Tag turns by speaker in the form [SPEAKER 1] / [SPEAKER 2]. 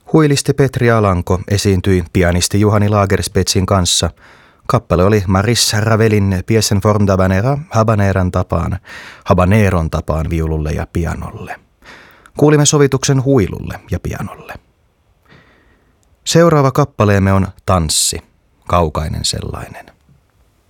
[SPEAKER 1] Huilisti Petri Alanko esiintyi pianisti Juhani Lagerspetsin kanssa. Kappale oli Maurice Ravelin Pièce en forme d'habanera habaneron tapaan viululle ja pianolle. Kuulimme sovituksen huilulle ja pianolle. Seuraava kappaleemme on Tanssi, kaukainen sellainen.